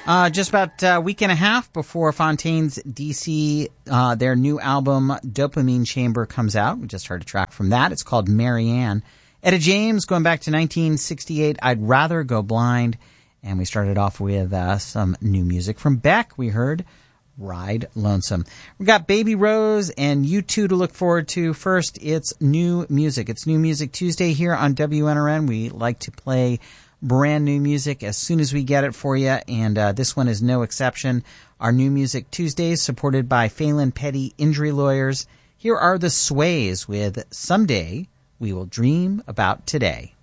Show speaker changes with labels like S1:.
S1: Just about a week and a half before Fontaine's DC, their new album, Dopamine Chamber, comes out. We just heard a track from that. It's called Marianne. Etta James, going back to 1968, I'd Rather Go Blind. And we started off with some new music from Beck. We heard Ride Lonesome. We've got Baby Rose and U2 to look forward to. First, it's new music. It's New Music Tuesday here on WNRN. We like to play brand new music as soon as we get it for you, and this one is no exception. Our New Music Tuesdays, supported by Phelan Petty Injury Lawyers. Here are the Sways with Someday We Will Dream About Today.